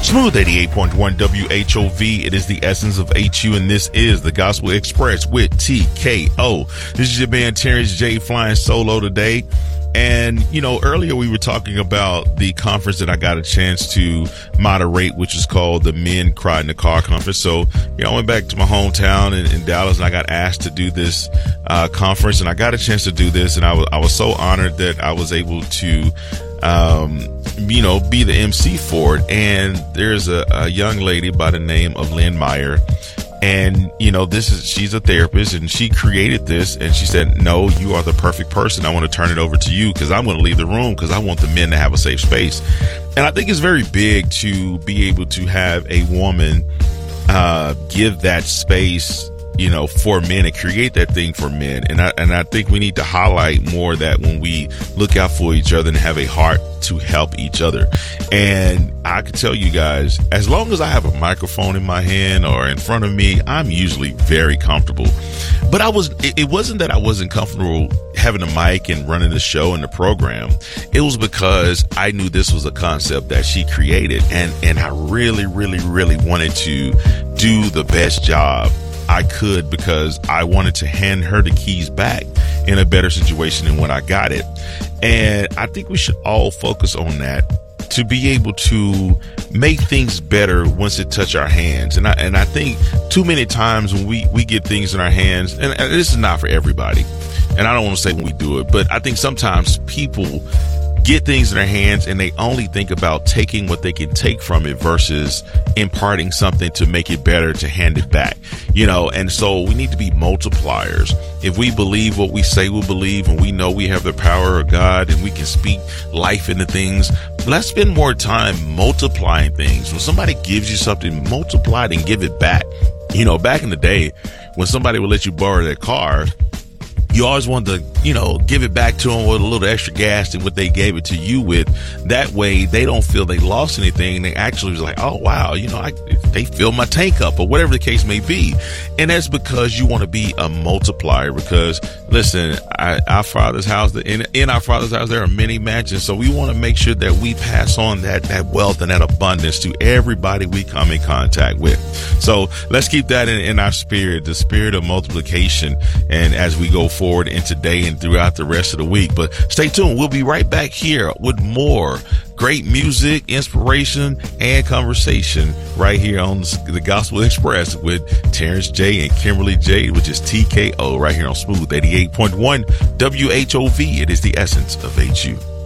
Smooth 88.1 WHOV. It is the essence of HU, and this is the Gospel Express with TKO. This is your man Terrence J flying solo today. And, you know, earlier we were talking about the conference that I got a chance to moderate, which is called the Men Cry in the Car Conference. So, you know, I went back to my hometown in Dallas, and I got asked to do this conference, and I got a chance to do this. And I was so honored that I was able to, you know, be the MC for it. And there's a young lady by the name of Lynn Meyer. And, you know, she's a therapist, and she created this, and she said, no, you are the perfect person. I want to turn it over to you because I'm going to leave the room because I want the men to have a safe space. And I think it's very big to be able to have a woman, give that space, you know, for men and create that thing for men. And I think we need to highlight more that when we look out for each other and have a heart to help each other. And I can tell you guys, as long as I have a microphone in my hand or in front of me, I'm usually very comfortable. But it wasn't that I wasn't comfortable having a mic and running the show and the program. It was because I knew this was a concept that she created. And I really, really, really wanted to do the best job I could because I wanted to hand her the keys back in a better situation than when I got it. And I think we should all focus on that to be able to make things better once it touch our hands. And I think too many times when we get things in our hands, and this is not for everybody, and I don't want to say when we do it, but I think sometimes people get things in their hands and they only think about taking what they can take from it versus imparting something to make it better, to hand it back, you know. And so we need to be multipliers. If we believe what we say we believe, and we know we have the power of God and we can speak life into things, let's spend more time multiplying things. When somebody gives you something, multiply it and give it back. You know, back in the day when somebody would let you borrow their car, you always want to, you know, give it back to them with a little extra gas than what they gave it to you with. That way they don't feel they lost anything. They actually was like, oh, wow, you know, they filled my tank up or whatever the case may be. And that's because you want to be a multiplier because, listen, our Father's house, in our Father's house, there are many mansions. So we want to make sure that we pass on that wealth and that abundance to everybody we come in contact with. So let's keep that in our spirit, the spirit of multiplication. And as we go forward in today and throughout the rest of the week. But stay tuned. We'll be right back here with more great music, inspiration, and conversation right here on the Gospel Express with Terrence J and Kimberly J, which is TKO right here on Smooth 88.1 WHOV. It is the essence of HU.